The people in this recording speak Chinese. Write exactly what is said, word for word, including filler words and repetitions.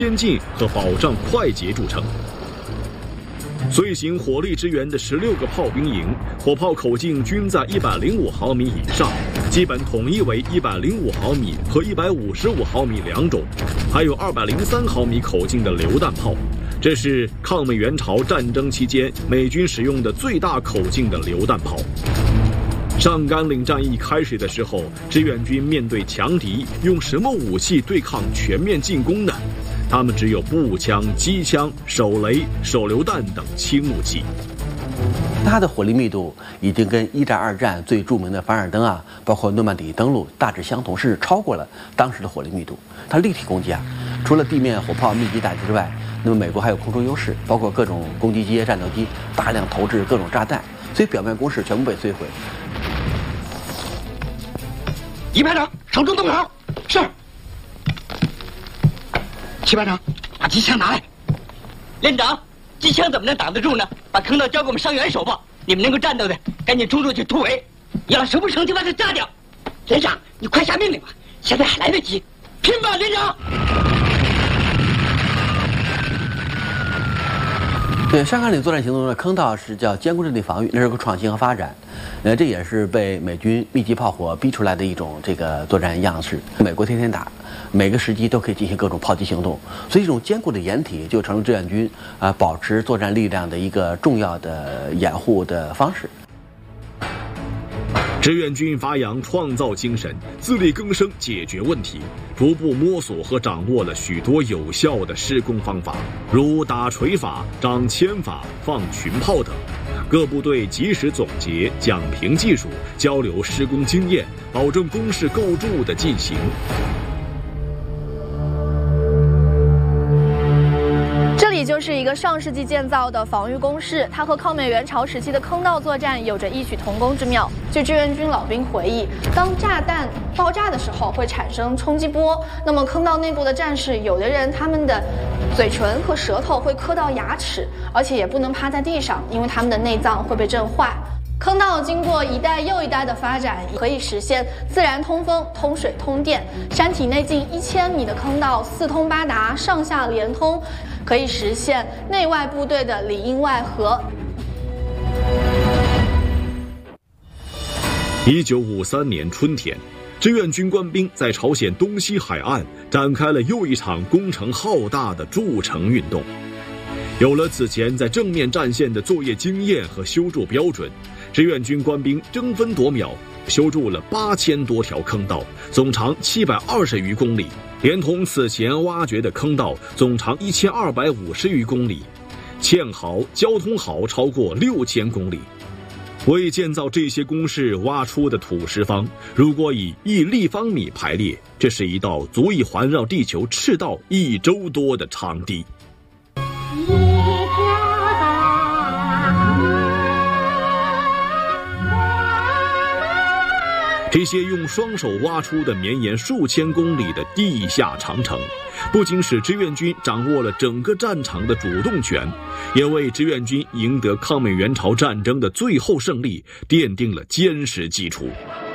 先进和保障快捷著称。遂行火力支援的十六个炮兵营，火炮口径均在一百零五毫米以上，基本统一为一百零五毫米和一百五十五毫米两种，还有二百零三毫米口径的榴弹炮。这是抗美援朝战争期间美军使用的最大口径的榴弹炮。上甘岭战役开始的时候，志愿军面对强敌，用什么武器对抗全面进攻呢？他们只有步枪、机枪、手雷、手榴弹等轻武器。 它的火力密度已经跟一战、二战最著名的凡尔登啊，包括诺曼底登陆大致相同，甚至超过了当时的火力密度。它立体攻击啊，除了地面火炮密集打击之外，那么美国还有空中优势，包括各种攻击机、战斗机大量投掷各种炸弹，所以表面攻势全部被摧毁。 一排长，手中动手。是。七排长，把机枪拿来。连长，机枪怎么能挡得住呢？把坑道交给我们伤员手吧。你们能够战斗的，赶紧冲出去突围。要是不成就把它炸掉。连长，你快下命令吧，现在还来得及。拼吧，连长！ 对，上甘岭作战行动中的坑道是叫坚固阵地防御，那是个创新和发展。呃，这也是被美军密集炮火逼出来的一种这个作战样式。美国天天打，每个时机都可以进行各种炮击行动，所以这种坚固的掩体就成了志愿军啊、呃、保持作战力量的一个重要的掩护的方式。 志愿军发扬创造精神，自力更生解决问题，逐步摸索和掌握了许多有效的施工方法，如打锤法、长铅法、放群炮等。各部队及时总结、讲评技术，交流施工经验，保证工事构筑的进行。 这里就是一个上世纪建造的防御工事，它和抗美援朝时期的坑道作战有着异曲同工之妙。据志愿军老兵回忆，当炸弹爆炸的时候会产生冲击波，那么坑道内部的战士，有的人他们的嘴唇和舌头会磕到牙齿，而且也不能趴在地上，因为他们的内脏会被震坏。坑道经过一代又一代的发展，可以实现自然通风、通水、通电。山体内近一千米的坑道四通八达，上下连通，可以实现内外部队的里应外合。 一九五三年春天，志愿军官兵在朝鲜东西海岸展开了又一场工程浩大的筑城运动。有了此前在正面战线的作业经验和修筑标准，志愿军官兵争分夺秒修筑了八千多条坑道，总长七百二十余公里，连同此前挖掘的坑道，总长一千二百五十余公里，堑壕、交通壕超过六千公里。为建造这些工事挖出的土石方，如果以一立方米排列，这是一道足以环绕地球赤道一周多的长堤。这些用双手挖出的绵延数千公里的地下长城，不仅使志愿军掌握了整个战场的主动权，也为志愿军赢得抗美援朝战争的最后胜利奠定了坚实基础。